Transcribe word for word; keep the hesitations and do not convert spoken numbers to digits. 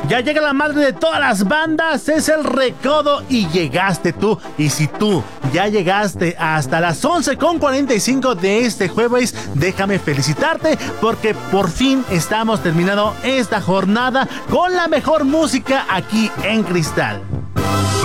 Ya llega la madre de todas las bandas, es el Recodo y llegaste tú. Y si tú ya llegaste hasta las once con cuarenta y cinco de este jueves, déjame felicitarte porque por fin estamos terminando esta jornada con la mejor música aquí en Cristal.